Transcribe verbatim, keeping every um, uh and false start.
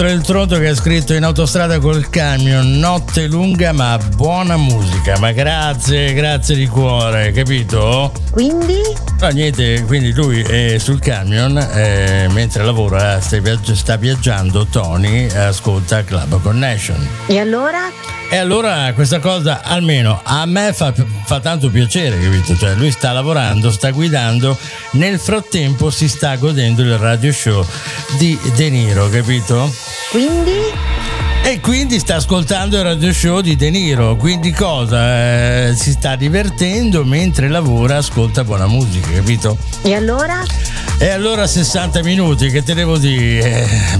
Il Tronto che ha scritto in autostrada col camion, notte lunga ma buona musica, ma grazie, grazie di cuore, capito? Quindi? No, niente, quindi lui è sul camion, eh, mentre lavora, sta, viaggi- sta viaggiando, Tony ascolta Club Connection. E allora? E allora questa cosa almeno a me fa, fa tanto piacere, capito? Cioè lui sta lavorando, sta guidando, nel frattempo si sta godendo il radio show di De Niro, capito? Quindi? E quindi sta ascoltando il radio show di De Niro, quindi cosa? Eh, si sta divertendo mentre lavora, ascolta buona musica, capito? E allora? E allora sessanta minuti, che te devo dire?